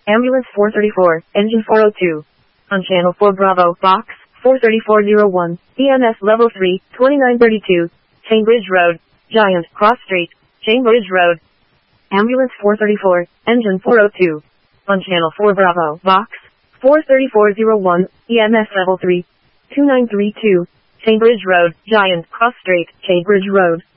Ambulance 434, engine 402. On channel 4 Bravo, box 43401, EMS level 3, 2932, Chainbridge Road, Giant Cross Street, Chainbridge Road. Ambulance 434, engine 402. On channel 4 Bravo, box 43401, EMS level 3, 2932, Chainbridge Road, Giant Cross Street, Chainbridge Road.